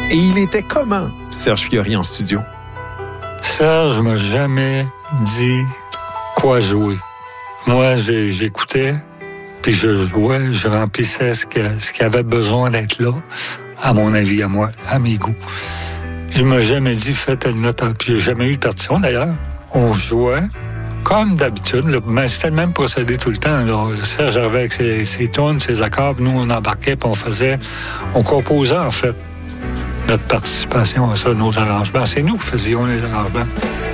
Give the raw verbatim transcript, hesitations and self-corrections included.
Et il était comment, Serge Fiori, en studio? Serge m'a jamais dit quoi jouer. Moi, j'ai, j'écoutais, puis je jouais, je remplissais ce, que, ce qui avait besoin d'être là, à mon avis, à moi, à mes goûts. Il m'a jamais dit, fais telle note, puis j'ai jamais eu de partition, d'ailleurs. On jouait comme d'habitude, là, mais c'était le même procédé tout le temps. Là. Serge arrivait avec ses, ses tunes, ses accords, nous, on embarquait, puis on faisait, on composait, en fait, notre participation à ça, nos arrangements. C'est nous qui faisions les arrangements.